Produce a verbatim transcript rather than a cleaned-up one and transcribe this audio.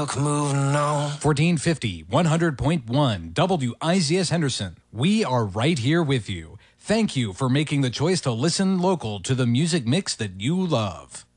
luck moving on. fourteen fifty, one hundred point one W I Z S Henderson. We are right here with you. Thank you for making the choice to listen local to the music mix that you love.